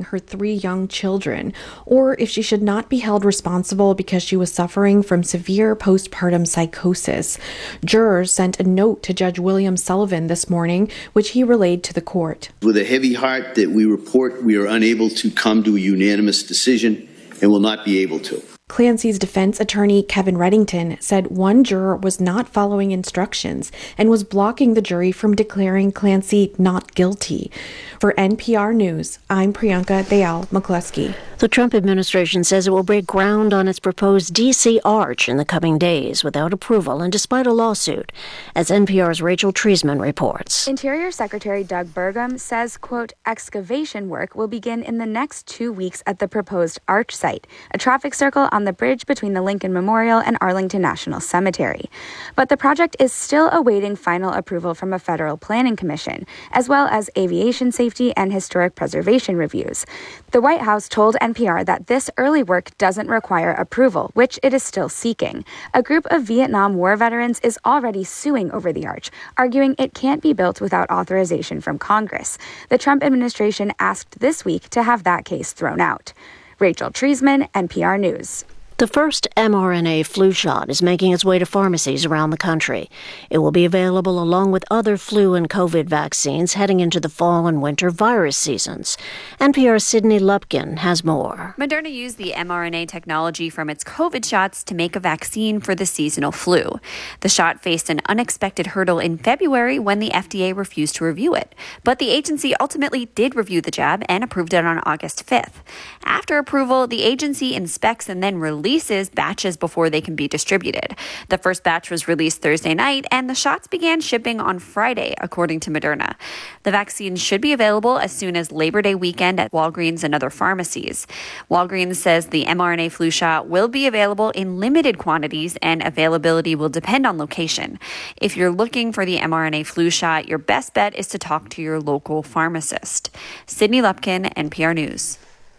murdering her 3 young children, or if she should not be held responsible because she was suffering from severe postpartum psychosis. Jurors sent a note to Judge William Sullivan this morning, which he relayed to the court. With a heavy heart that we report we are unable to come to a unanimous decision and will not be able to. Clancy's defense attorney, Kevin Reddington, said one juror was not following instructions and was blocking the jury from declaring Clancy not guilty. For NPR News, I'm Priyanka Dayal McCluskey. The Trump administration says it will break ground on its proposed D.C. Arch in the coming days without approval and despite a lawsuit, as NPR's Rachel Treisman reports. Interior Secretary Doug Burgum says, quote, excavation work will begin in the next 2 weeks at the proposed Arch site, a traffic circle on the bridge between the Lincoln Memorial and Arlington National Cemetery. But the project is still awaiting final approval from a federal planning commission, as well as aviation safety and historic preservation reviews. The White House told NPR that this early work doesn't require approval, which it is still seeking. A group of Vietnam War veterans is already suing over the arch, arguing it can't be built without authorization from Congress. The Trump administration asked this week to have that case thrown out. Rachel Treisman, NPR News. The first mRNA flu shot is making its way to pharmacies around the country. It will be available along with other flu and COVID vaccines heading into the fall and winter virus seasons. NPR's Sydney Lupkin has more. Moderna used the mRNA technology from its COVID shots to make a vaccine for the seasonal flu. The shot faced an unexpected hurdle in February when the FDA refused to review it. But the agency ultimately did review the jab and approved it on August 5th. After approval, the agency inspects and then releases batches before they can be distributed. The first batch was released Thursday night, and the shots began shipping on Friday, according to Moderna. The vaccine should be available as soon as Labor Day weekend at Walgreens and other pharmacies. Walgreens says the mRNA flu shot will be available in limited quantities, and availability will depend on location. If you're looking for the mRNA flu shot, your best bet is to talk to your local pharmacist. Sydney Lupkin, NPR News.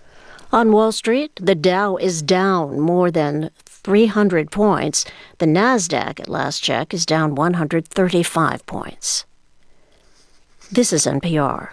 On Wall Street, the Dow is down more than 300 points. The Nasdaq, at last check, is down 135 points. This is NPR.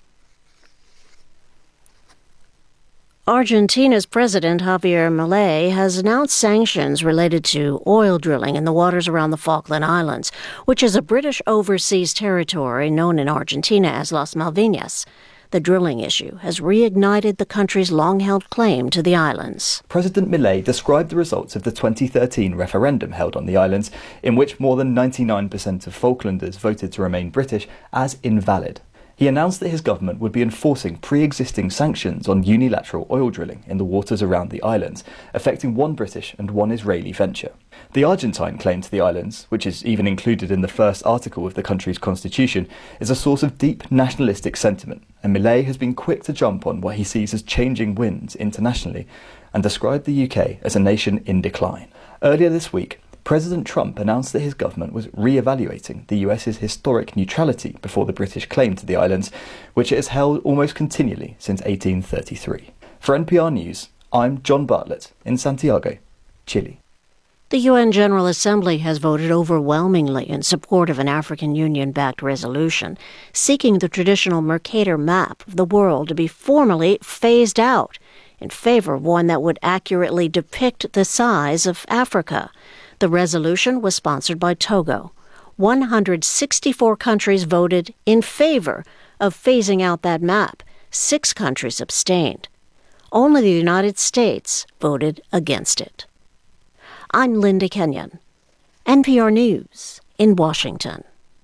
Argentina's President Javier Milei has announced sanctions related to oil drilling in the waters around the Falkland Islands, which is a British overseas territory known in Argentina as Las Malvinas. The drilling issue has reignited the country's long-held claim to the islands. President Milei described the results of the 2013 referendum held on the islands, in which more than 99% of Falklanders voted to remain British, as invalid. He announced that his government would be enforcing pre-existing sanctions on unilateral oil drilling in the waters around the islands, affecting one British and one Israeli venture. The Argentine claim to the islands, which is even included in the first article of the country's constitution, is a source of deep nationalistic sentiment, and Milei has been quick to jump on what he sees as changing winds internationally and described the UK as a nation in decline. Earlier this week, President Trump announced that his government was re-evaluating the US's historic neutrality before the British claim to the islands, which it has held almost continually since 1833. For NPR News, I'm John Bartlett in Santiago, Chile. The UN General Assembly has voted overwhelmingly in support of an African Union-backed resolution seeking the traditional Mercator map of the world to be formally phased out in favor of one that would accurately depict the size of Africa. The resolution was sponsored by Togo. 164 countries voted in favor of phasing out that map. 6 countries abstained. Only the United States voted against it. I'm Linda Kenyon, NPR News in Washington.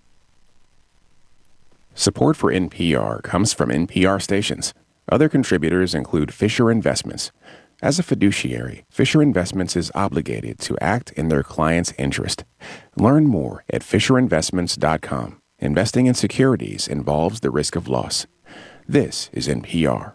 Support for NPR comes from NPR stations. Other contributors include Fisher Investments. As a fiduciary, Fisher Investments is obligated to act in their client's interest. Learn more at FisherInvestments.com. Investing in securities involves the risk of loss. This is NPR.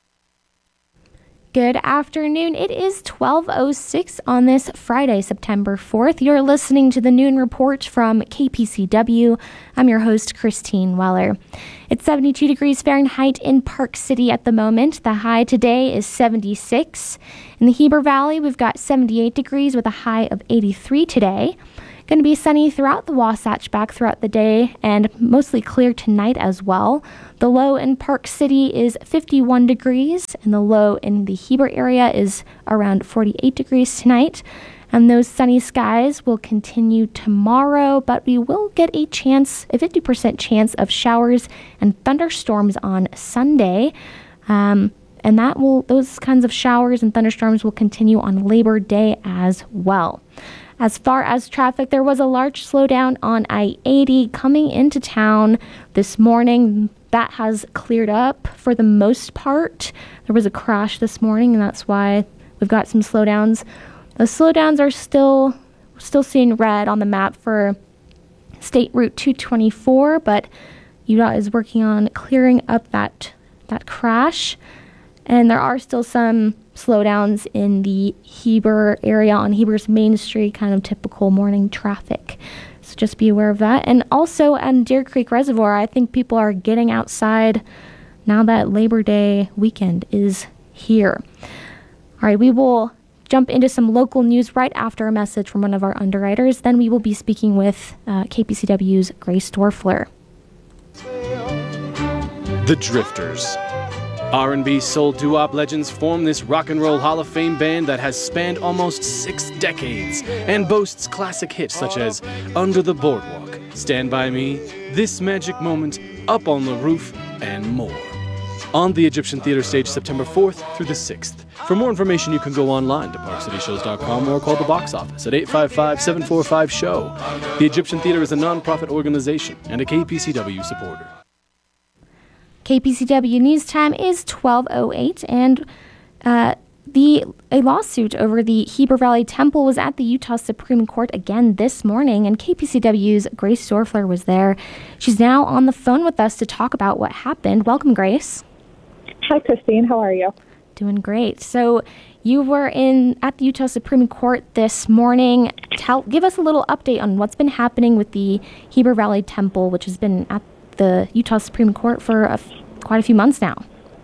Good afternoon. It is 12:06 on this Friday, September 4th. You're listening to the Noon Report from KPCW. I'm your host, Christine Weller. It's 72 degrees Fahrenheit in Park City at the moment. The high today is 76. In the Heber Valley, we've got 78 degrees with a high of 83 today. Going to be sunny throughout the Wasatch back throughout the day and mostly clear tonight as well. The low in Park City is 51 degrees and the low in the Heber area is around 48 degrees tonight. And those sunny skies will continue tomorrow, but we will get a 50% chance of showers and thunderstorms on Sunday. And those kinds of showers and thunderstorms will continue on Labor Day as well. As far as traffic, there was a large slowdown on I-80 coming into town this morning. That has cleared up for the most part. There was a crash this morning, and that's why we've got some slowdowns. The slowdowns are still seeing red on the map for State Route 224, but UDOT is working on clearing up that crash. And there are still some slowdowns in the Heber area on Heber's Main Street, kind of typical morning traffic. So just be aware of that. And also on Deer Creek Reservoir, I think people are getting outside now that Labor Day weekend is here. All right, we will jump into some local news right after a message from one of our underwriters. Then we will be speaking with KPCW's Grace Dorfler. The Drifters. R&B soul doo-wop legends form this rock and roll Hall of Fame band that has spanned almost 6 decades and boasts classic hits such as Under the Boardwalk, Stand By Me, This Magic Moment, Up on the Roof, and more. On the Egyptian Theater stage September 4th through the 6th. For more information, you can go online to parkcityshows.com or call the box office at 855-745-SHOW. The Egyptian Theater is a non-profit organization and a KPCW supporter. KPCW News Time is 12:08, and a lawsuit over the Heber Valley Temple was at the Utah Supreme Court again this morning, and KPCW's Grace Dorfler was there. She's now on the phone with us to talk about what happened. Welcome, Grace. Hi, Christine. How are you? Doing great. So you were at the Utah Supreme Court this morning. Give us a little update on what's been happening with the Heber Valley Temple, which has been at the Utah Supreme Court for quite a few months now.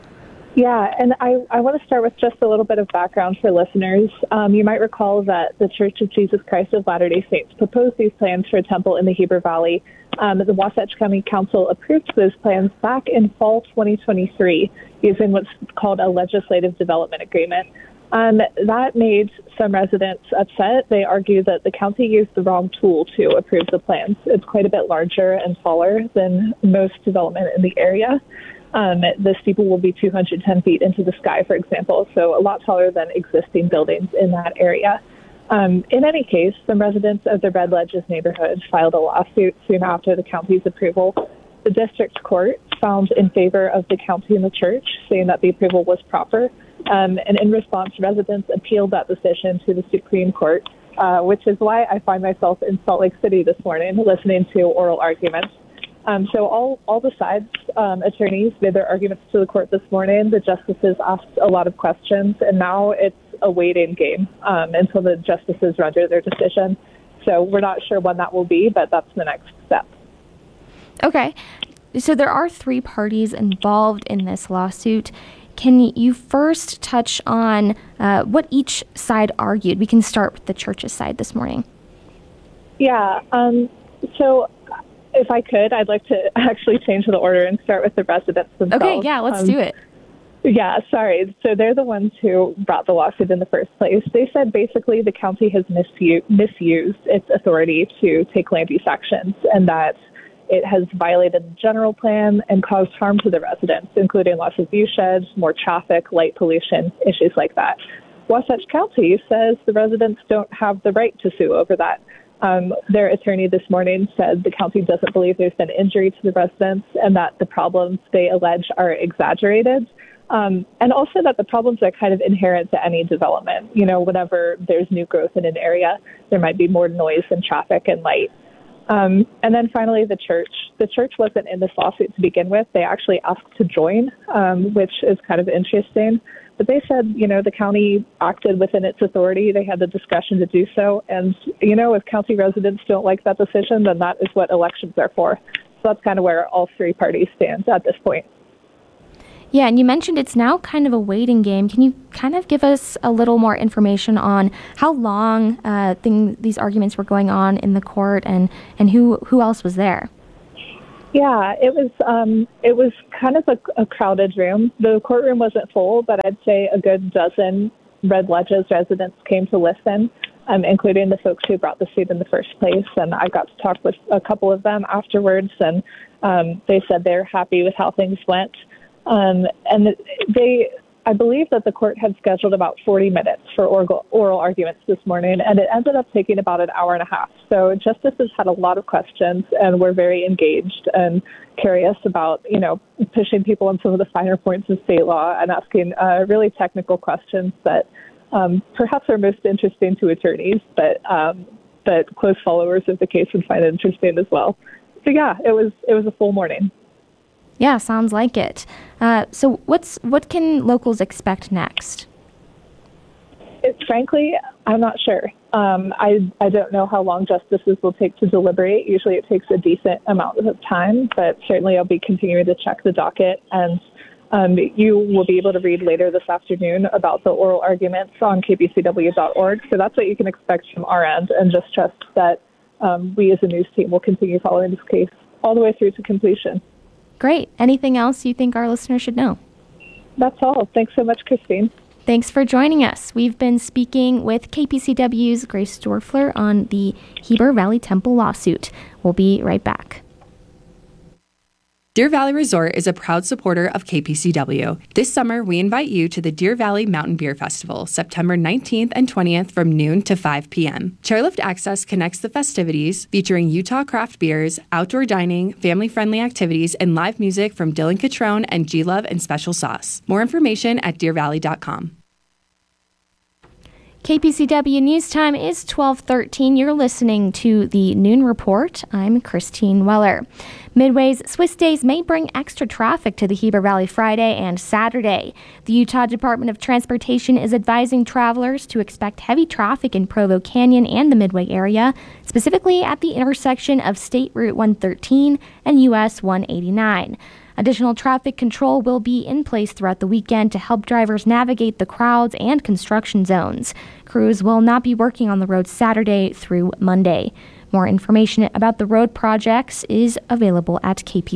Yeah, and I want to start with just a little bit of background for listeners. You might recall that the Church of Jesus Christ of Latter-day Saints proposed these plans for a temple in the Heber Valley. The Wasatch County Council approved those plans back in fall 2023 using what's called a legislative development agreement. That made some residents upset. They argue that the county used the wrong tool to approve the plans. It's quite a bit larger and taller than most development in the area. The steeple will be 210 feet into the sky, for example, so a lot taller than existing buildings in that area. In any case, some residents of the Red Ledges neighborhood filed a lawsuit soon after the county's approval. The district court found in favor of the county and the church, saying that the approval was proper. And in response, residents appealed that decision to the Supreme Court, which is why I find myself in Salt Lake City this morning listening to oral arguments. So all the sides' attorneys made their arguments to the court this morning. The justices asked a lot of questions, and now it's a waiting game until the justices render their decision. So we're not sure when that will be, but that's the next step. Okay. So there are 3 parties involved in this lawsuit. Can you first touch on what each side argued? We can start with the church's side this morning. Yeah. So if I could, I'd like to actually change the order and start with the residents themselves. Okay, yeah, let's do it. Yeah, sorry. So they're the ones who brought the lawsuit in the first place. They said basically the county has misused its authority to take land use actions and that it has violated the general plan and caused harm to the residents, including loss of view sheds, more traffic, light pollution, issues like that. Wasatch County says the residents don't have the right to sue over that. Their attorney this morning said the county doesn't believe there's been injury to the residents and that the problems they allege are exaggerated. And also that the problems are kind of inherent to any development. You know, whenever there's new growth in an area, there might be more noise and traffic and light. And then finally, the church. The church wasn't in this lawsuit to begin with. They actually asked to join, which is kind of interesting. But they said, you know, the county acted within its authority. They had the discretion to do so. And, you know, if county residents don't like that decision, then that is what elections are for. So that's kind of where all 3 parties stand at this point. Yeah, and you mentioned it's now kind of a waiting game. Can you kind of give us a little more information on how long these arguments were going on in the court and who else was there? Yeah, it was kind of a crowded room. The courtroom wasn't full, but I'd say a good dozen Red Ledges residents came to listen, including the folks who brought the suit in the first place. And I got to talk with a couple of them afterwards, and they said they're happy with how things went. And I believe that the court had scheduled about 40 minutes for oral arguments this morning, and it ended up taking about an hour and a half. So justices had a lot of questions and were very engaged and curious about, pushing people on some of the finer points of state law and asking really technical questions that perhaps are most interesting to attorneys, but close followers of the case would find it interesting as well. So yeah, it was a full morning. Yeah, sounds like it. So what can locals expect next? Frankly, I'm not sure. I don't know how long justices will take to deliberate. Usually it takes a decent amount of time, but certainly I'll be continuing to check the docket. And you will be able to read later this afternoon about the oral arguments on kpcw.org. So that's what you can expect from our end, and just trust that we as a news team will continue following this case all the way through to completion. Great. Anything else you think our listeners should know? That's all. Thanks so much, Christine. Thanks for joining us. We've been speaking with KPCW's Grace Dorfler on the Heber Valley Temple lawsuit. We'll be right back. Deer Valley Resort is a proud supporter of KPCW. This summer, we invite you to the Deer Valley Mountain Beer Festival, September 19th and 20th from noon to 5 p.m. Chairlift Access connects the festivities, featuring Utah craft beers, outdoor dining, family-friendly activities, and live music from Dylan Catrone and G-Love and Special Sauce. More information at deervalley.com. KPCW News Time is 12:13. You're listening to the Noon Report. I'm Christine Weller. Midway's Swiss Days may bring extra traffic to the Heber Valley Friday and Saturday. The Utah Department of Transportation is advising travelers to expect heavy traffic in Provo Canyon and the Midway area, specifically at the intersection of State Route 113 and US 189. Additional traffic control will be in place throughout the weekend to help drivers navigate the crowds and construction zones. Crews will not be working on the road Saturday through Monday. More information about the road projects is available at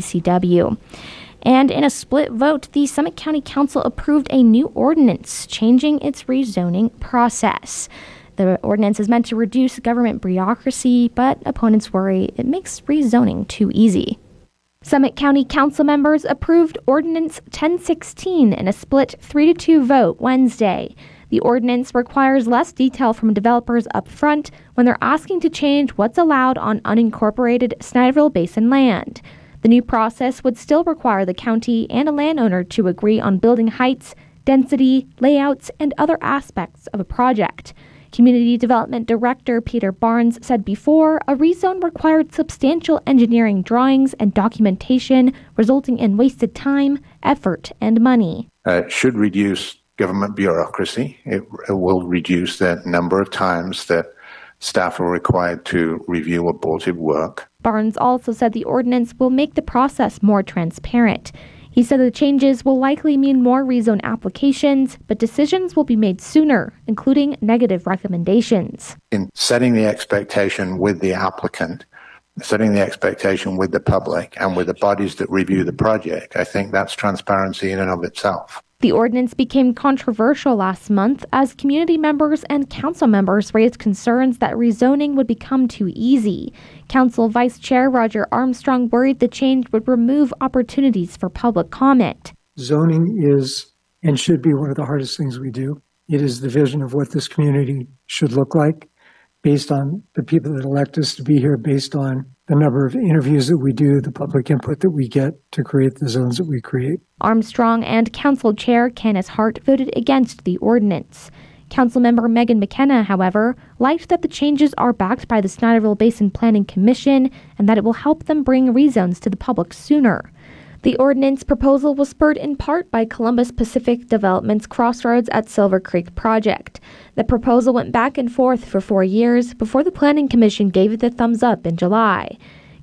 KPCW. And in a split vote, the Summit County Council approved a new ordinance changing its rezoning process. The ordinance is meant to reduce government bureaucracy, but opponents worry it makes rezoning too easy. Summit County Council members approved Ordinance 1016 in a split 3-2 vote Wednesday. The ordinance requires less detail from developers up front when they're asking to change what's allowed on unincorporated Snyderville Basin land. The new process would still require the county and a landowner to agree on building heights, density, layouts, and other aspects of a project. Community Development Director Peter Barnes said before, a rezone required substantial engineering drawings and documentation, resulting in wasted time, effort, and money. It should reduce government bureaucracy. It will reduce the number of times that staff are required to review abortive work. Barnes also said the ordinance will make the process more transparent. He said the changes will likely mean more rezone applications, but decisions will be made sooner, including negative recommendations. In setting the expectation with the applicant, setting the expectation with the public and with the bodies that review the project, I think that's transparency in and of itself. The ordinance became controversial last month as community members and council members raised concerns that rezoning would become too easy. Council Vice Chair Roger Armstrong worried the change would remove opportunities for public comment. Zoning is and should be one of the hardest things we do. It is the vision of what this community should look like, based on the people that elect us to be here, based on the number of interviews that we do, the public input that we get to create the zones that we create. Armstrong and Council Chair Kenneth Hart voted against the ordinance. Councilmember Megan McKenna, however, liked that the changes are backed by the Snyderville Basin Planning Commission and that it will help them bring rezones to the public sooner. The ordinance proposal was spurred in part by Columbus Pacific Development's Crossroads at Silver Creek project. The proposal went back and forth for 4 years before the Planning Commission gave it the thumbs up in July.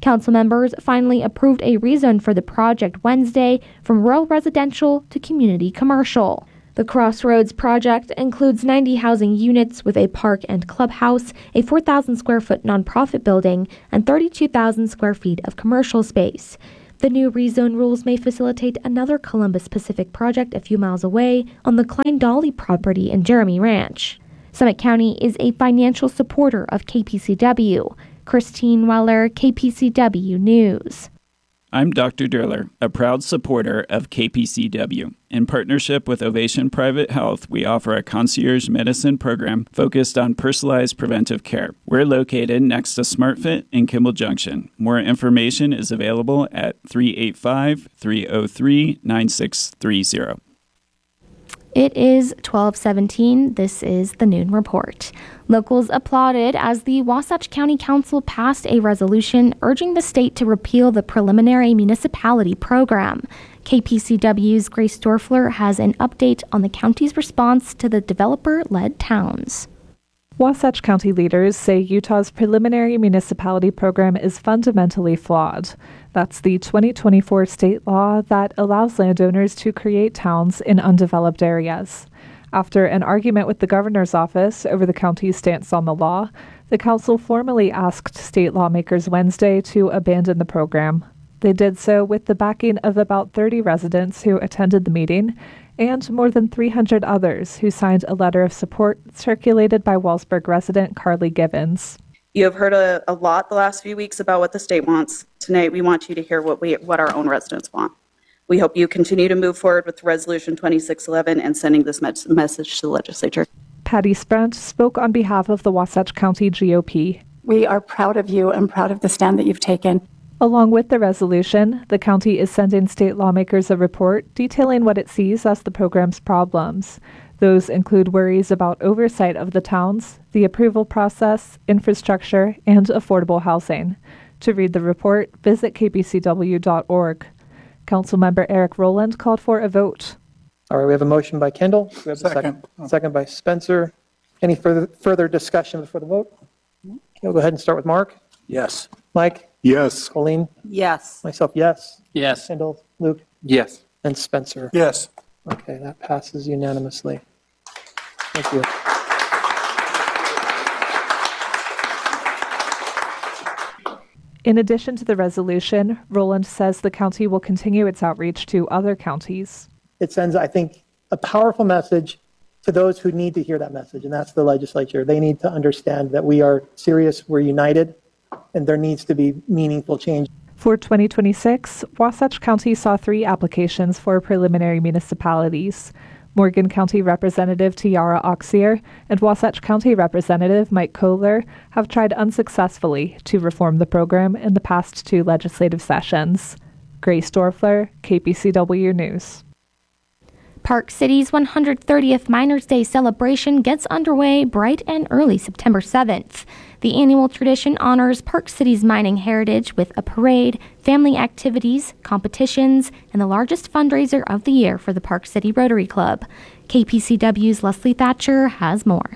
Council members finally approved a rezone for the project Wednesday from rural residential to community commercial. The Crossroads project includes 90 housing units with a park and clubhouse, a 4,000 square foot nonprofit building, and 32,000 square feet of commercial space. The new rezone rules may facilitate another Columbus Pacific project a few miles away on the Klein Dolly property in Jeremy Ranch. Summit County is a financial supporter of KPCW. Christine Weller, KPCW News. I'm Dr. Durler, a proud supporter of KPCW. In partnership with Ovation Private Health, we offer a concierge medicine program focused on personalized preventive care. We're located next to SmartFit in Kimball Junction. More information is available at 385-303-9630. It is 12:17. This is the Noon Report. Locals applauded as the Wasatch County Council passed a resolution urging the state to repeal the preliminary municipality program. KPCW's Grace Dorfler has an update on the county's response to the developer-led towns. Wasatch County leaders say Utah's preliminary municipality program is fundamentally flawed. That's the 2024 state law that allows landowners to create towns in undeveloped areas. After an argument with the governor's office over the county's stance on the law, the council formally asked state lawmakers Wednesday to abandon the program. They did so with the backing of about 30 residents who attended the meeting and more than 300 others who signed a letter of support circulated by Wellsburg resident Carly Givens. You have heard a lot the last few weeks about what the state wants. Tonight, we want you to hear what our own residents want. We hope you continue to move forward with Resolution 2611 and sending this message to the legislature. Patty Sprent spoke on behalf of the Wasatch County GOP. We are proud of you and proud of the stand that you've taken. Along with the resolution, the county is sending state lawmakers a report detailing what it sees as the program's problems. Those include worries about oversight of the towns, the approval process, infrastructure, and affordable housing. To read the report, visit kpcw.org. Councilmember Eric Rowland called for a vote. All right, we have a motion by Kendall. We have a second by Spencer. Any further discussion before the vote? Okay, we'll go ahead and start with Mark. Yes. Mike? Yes. Colleen? Yes. Myself, yes. Yes. Kendall? Luke? Yes. And Spencer? Yes. Okay, that passes unanimously. Thank you. In addition to the resolution, Rowland says the county will continue its outreach to other counties. It sends, I think, a powerful message to those who need to hear that message, and that's the legislature. They need to understand that we are serious, we're united, and there needs to be meaningful change. For 2026, Wasatch County saw 3 applications for preliminary municipalities. Morgan County Representative Tiara Auxier and Wasatch County Representative Mike Kohler have tried unsuccessfully to reform the program in the past 2 legislative sessions. Grace Dorfler, KPCW News. Park City's 130th Miners' Day celebration gets underway bright and early September 7th. The annual tradition honors Park City's mining heritage with a parade, family activities, competitions, and the largest fundraiser of the year for the Park City Rotary Club. KPCW's Leslie Thatcher has more.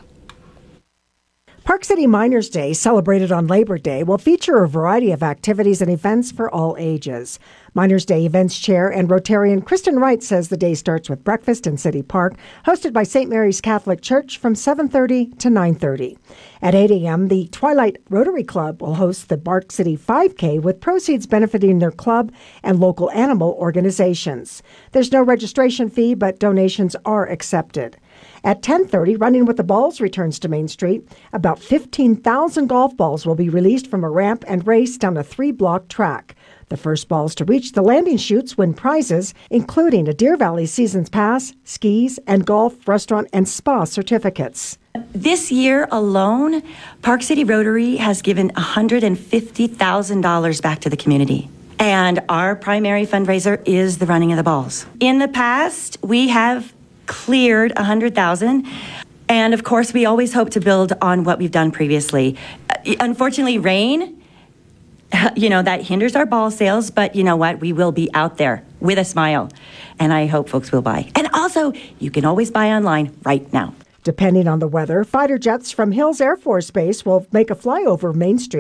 Park City Miners' Day, celebrated on Labor Day, will feature a variety of activities and events for all ages. Miners' Day Events Chair and Rotarian Kristen Wright says the day starts with breakfast in City Park, hosted by St. Mary's Catholic Church from 7:30 to 9:30. At 8 a.m., the Twilight Rotary Club will host the Park City 5K with proceeds benefiting their club and local animal organizations. There's no registration fee, but donations are accepted. At 10:30, Running with the Balls returns to Main Street. About 15,000 golf balls will be released from a ramp and raced down a 3-block track. The first balls to reach the landing chutes win prizes, including a Deer Valley Seasons Pass, skis, and golf, restaurant, and spa certificates. This year alone, Park City Rotary has given $150,000 back to the community. And our primary fundraiser is the Running of the Balls. In the past, we have cleared $100,000. And of course, we always hope to build on what we've done previously. Unfortunately, rain, that hinders our ball sales, but you know what? We will be out there with a smile, and I hope folks will buy. And also, you can always buy online right now. Depending on the weather, fighter jets from Hills Air Force Base will make a flyover Main Street.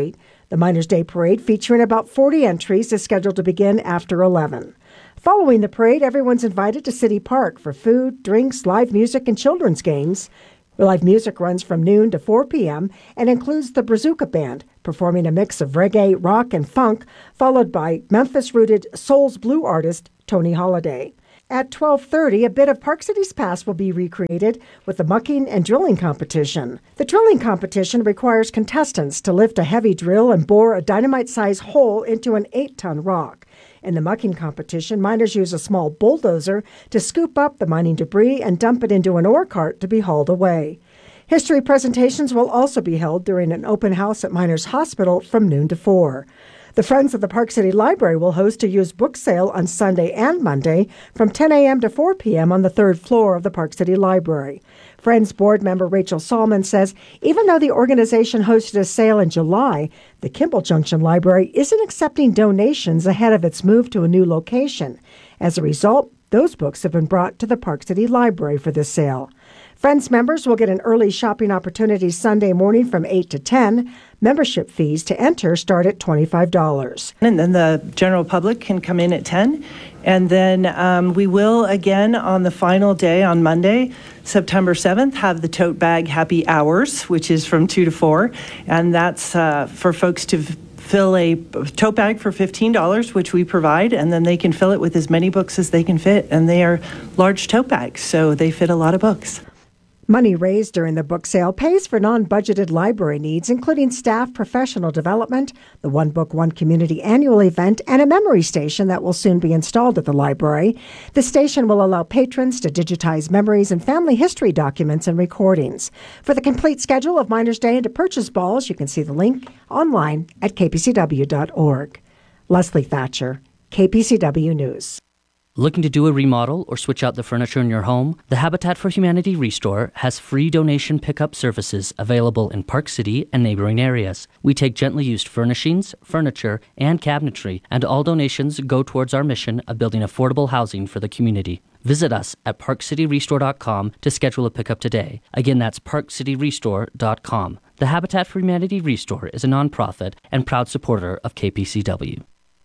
The Miners' Day Parade, featuring about 40 entries, is scheduled to begin after 11. Following the parade, everyone's invited to City Park for food, drinks, live music, and children's games. Live music runs from noon to 4 p.m. and includes the Brazuca Band, performing a mix of reggae, rock, and funk, followed by Memphis-rooted Soul's Blue artist Tony Holiday. At 12:30, a bit of Park City's past will be recreated with the mucking and drilling competition. The drilling competition requires contestants to lift a heavy drill and bore a dynamite-sized hole into an 8-ton rock. In the mucking competition, miners use a small bulldozer to scoop up the mining debris and dump it into an ore cart to be hauled away. History presentations will also be held during an open house at Miners Hospital from noon to 4. The Friends of the Park City Library will host a used book sale on Sunday and Monday from 10 a.m. to 4 p.m. on the third floor of the Park City Library. Friends board member Rachel Salmon says even though the organization hosted a sale in July, the Kimball Junction Library isn't accepting donations ahead of its move to a new location. As a result, those books have been brought to the Park City Library for this sale. Friends members will get an early shopping opportunity Sunday morning from 8 to 10. Membership fees to enter start at $25. And then the general public can come in at 10. And then we will, again, on the final day on Monday, September 7th, have the Tote Bag Happy Hours, which is from 2 to 4. And that's for folks to fill a tote bag for $15, which we provide, and then they can fill it with as many books as they can fit. And they are large tote bags, so they fit a lot of books. Money raised during the book sale pays for non-budgeted library needs, including staff professional development, the One Book, One Community annual event, and a memory station that will soon be installed at the library. The station will allow patrons to digitize memories and family history documents and recordings. For the complete schedule of Miners' Day and to purchase balls, you can see the link online at kpcw.org. Leslie Thatcher, KPCW News. Looking to do a remodel or switch out the furniture in your home? The Habitat for Humanity Restore has free donation pickup services available in Park City and neighboring areas. We take gently used furnishings, furniture, and cabinetry, and all donations go towards our mission of building affordable housing for the community. Visit us at parkcityrestore.com to schedule a pickup today. Again, that's parkcityrestore.com. The Habitat for Humanity Restore is a nonprofit and proud supporter of KPCW.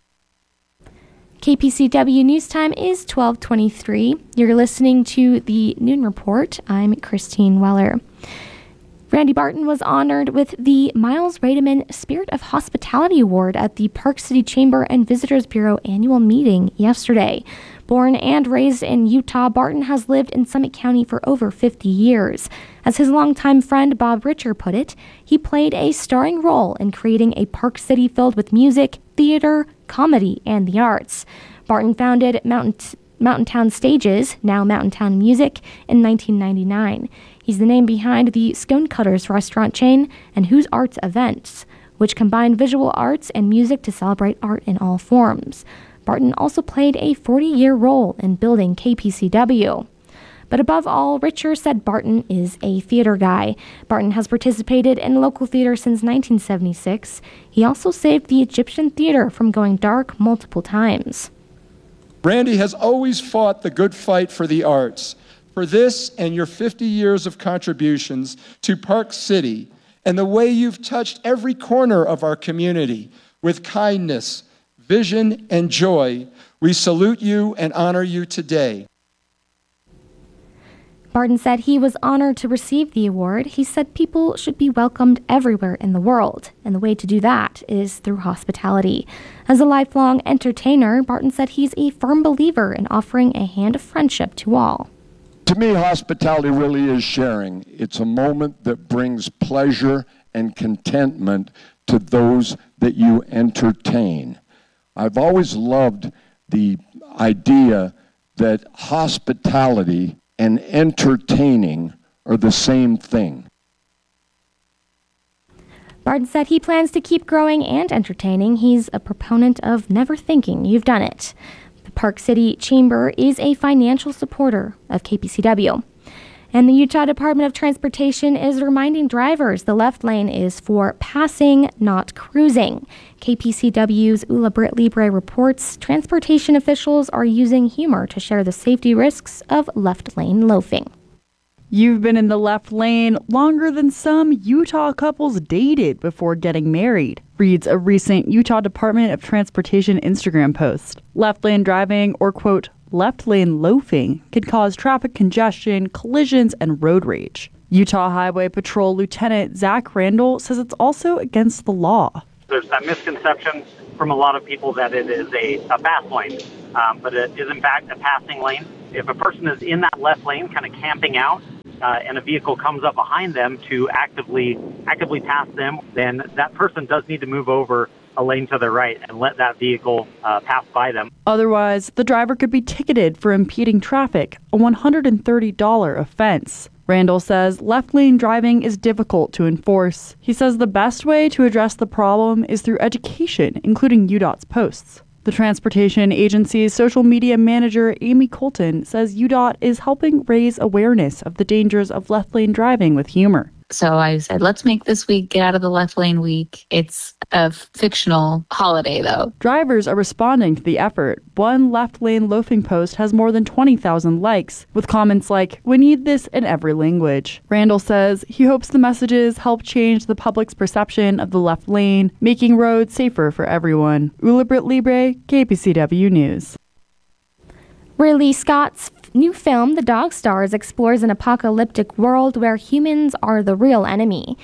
KPCW News Time is 12:23. You're listening to the Noon Report. I'm Christine Weller. Randy Barton was honored with the Miles Rademan Spirit of Hospitality Award at the Park City Chamber and Visitors Bureau annual meeting yesterday. Born and raised in Utah, Barton has lived in Summit County for over 50 years. As his longtime friend Bob Richer put it, he played a starring role in creating a Park City filled with music, theater, comedy, and the arts. Barton founded Mountain Town Stages, now Mountain Town Music, in 1999. He's the name behind the Scone Cutters restaurant chain and Who's Arts Events, which combine visual arts and music to celebrate art in all forms. Barton also played a 40-year role in building KPCW. But above all, Richer said Barton is a theater guy. Barton has participated in local theater since 1976. He also saved the Egyptian theater from going dark multiple times. Randy has always fought the good fight for the arts. For this and your 50 years of contributions to Park City and the way you've touched every corner of our community with kindness, vision, and joy, we salute you and honor you today. Barton said he was honored to receive the award. He said people should be welcomed everywhere in the world, and the way to do that is through hospitality. As a lifelong entertainer, Barton said he's a firm believer in offering a hand of friendship to all. To me, hospitality really is sharing. It's a moment that brings pleasure and contentment to those that you entertain. I've always loved the idea that hospitality and entertaining are the same thing. Barton said he plans to keep growing and entertaining. He's a proponent of never thinking you've done it. The Park City Chamber is a financial supporter of KPCW. And the Utah Department of Transportation is reminding drivers the left lane is for passing, not cruising. KPCW's Ula Britt Libre reports transportation officials are using humor to share the safety risks of left lane loafing. You've been in the left lane longer than some Utah couples dated before getting married, reads a recent Utah Department of Transportation Instagram post. Left lane driving, or quote, left lane loafing, can cause traffic congestion, collisions, and road rage. Utah Highway Patrol Lieutenant Zach Randall says it's also against the law. There's that misconception from a lot of people that it is a fast lane, but it is in fact a passing lane. If a person is in that left lane kind of camping out and a vehicle comes up behind them to actively pass them, then that person does need to move over a lane to their right and let that vehicle pass by them. Otherwise, the driver could be ticketed for impeding traffic, a $130 offense. Randall says left lane driving is difficult to enforce. He says the best way to address the problem is through education, including UDOT's posts. The transportation agency's social media manager, Amy Colton, says UDOT is helping raise awareness of the dangers of left lane driving with humor. So I said, let's make this week Get Out of the Left Lane Week. It's a fictional holiday, though. Drivers are responding to the effort. One left lane loafing post has more than 20,000 likes, with comments like, we need this in every language. Randall says he hopes the messages help change the public's perception of the left lane, making roads safer for everyone. Ula Britt Libre, KPCW News. Ridley Scott's new film, The Dog Stars, explores an apocalyptic world where humans are the real enemy.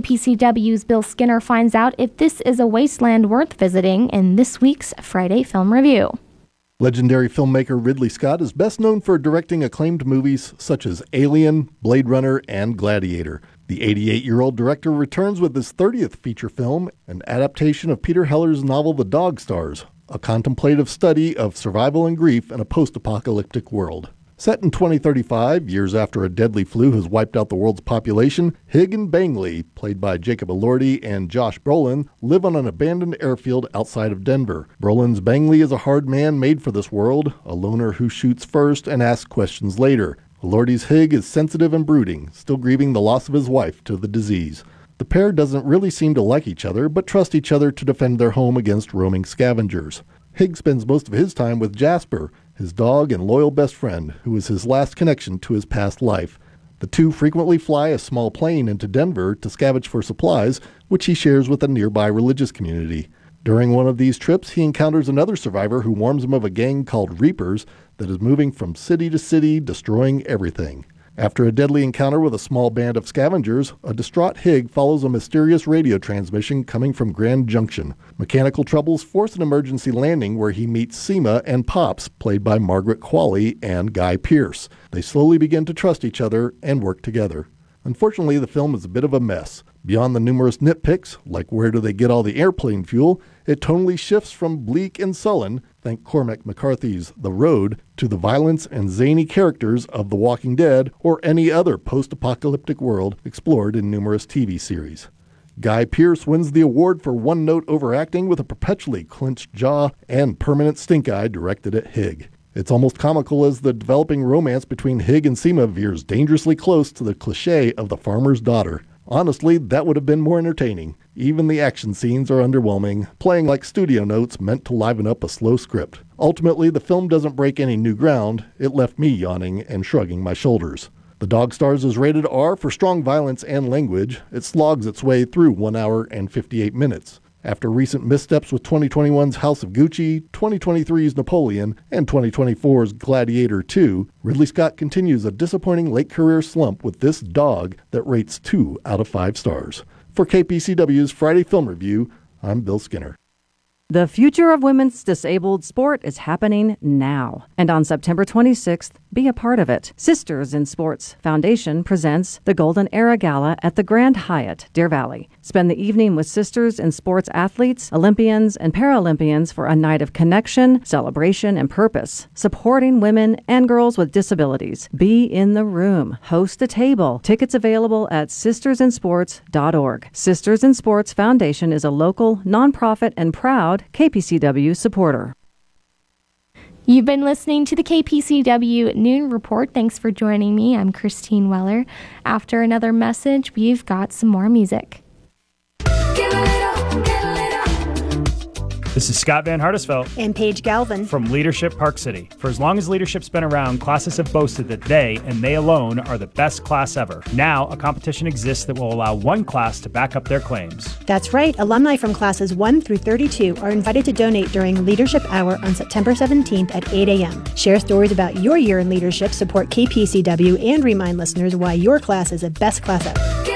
KPCW's Bill Skinner finds out if this is a wasteland worth visiting in this week's Friday Film Review. Legendary filmmaker Ridley Scott is best known for directing acclaimed movies such as Alien, Blade Runner, and Gladiator. The 88-year-old director returns with his 30th feature film, an adaptation of Peter Heller's novel The Dog Stars, a contemplative study of survival and grief in a post-apocalyptic world. Set in 2035, years after a deadly flu has wiped out the world's population, Hig and Bangley, played by Jacob Elordi and Josh Brolin, live on an abandoned airfield outside of Denver. Brolin's Bangley is a hard man made for this world, a loner who shoots first and asks questions later. Elordi's Hig is sensitive and brooding, still grieving the loss of his wife to the disease. The pair doesn't really seem to like each other, but trust each other to defend their home against roaming scavengers. Hig spends most of his time with Jasper, his dog and loyal best friend, who is his last connection to his past life. The two frequently fly a small plane into Denver to scavenge for supplies, which he shares with a nearby religious community. During one of these trips, he encounters another survivor who warns him of a gang called Reapers that is moving from city to city, destroying everything. After a deadly encounter with a small band of scavengers, a distraught Hig follows a mysterious radio transmission coming from Grand Junction. Mechanical troubles force an emergency landing where he meets Seema and Pops, played by Margaret Qualley and Guy Pearce. They slowly begin to trust each other and work together. Unfortunately, the film is a bit of a mess. Beyond the numerous nitpicks, like where do they get all the airplane fuel, it tonally shifts from bleak and sullen, thank Cormac McCarthy's The Road, to the violence and zany characters of The Walking Dead or any other post-apocalyptic world explored in numerous TV series. Guy Pearce wins the award for one-note overacting with a perpetually clenched jaw and permanent stink eye directed at Hig. It's almost comical as the developing romance between Hig and Seema veers dangerously close to the cliché of the farmer's daughter. Honestly, that would have been more entertaining. Even the action scenes are underwhelming, playing like studio notes meant to liven up a slow script. Ultimately, the film doesn't break any new ground. It left me yawning and shrugging my shoulders. The Dog Stars is rated R for strong violence and language. It slogs its way through 1 hour and 58 minutes. After recent missteps with 2021's House of Gucci, 2023's Napoleon, and 2024's Gladiator 2, Ridley Scott continues a disappointing late-career slump with this dog that rates 2 out of 5 stars. For KPCW's Friday Film Review, I'm Bill Skinner. The future of women's disabled sport is happening now. And on September 26th, be a part of it. Sisters in Sports Foundation presents the Golden Era Gala at the Grand Hyatt, Deer Valley. Spend the evening with Sisters in Sports athletes, Olympians, and Paralympians for a night of connection, celebration, and purpose. Supporting women and girls with disabilities. Be in the room. Host a table. Tickets available at sistersinsports.org. Sisters in Sports Foundation is a local, nonprofit, and proud KPCW supporter. You've been listening to the KPCW Noon Report. Thanks for joining me. I'm Christine Weller. After another message, we've got some more music. This is Scott Van Hardesveld and Paige Galvin from Leadership Park City. For as long as leadership's been around, classes have boasted that they, and they alone, are the best class ever. Now, a competition exists that will allow one class to back up their claims. That's right. Alumni from classes 1 through 32 are invited to donate during Leadership Hour on September 17th at 8 a.m. Share stories about your year in leadership, support KPCW, and remind listeners why your class is the best class ever.